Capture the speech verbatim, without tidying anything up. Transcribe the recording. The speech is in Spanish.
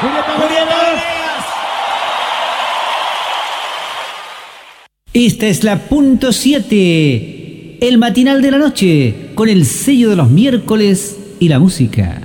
Julieta Venegas. Esta es la punto siete, el matinal de la noche, con el sello de los miércoles y la música.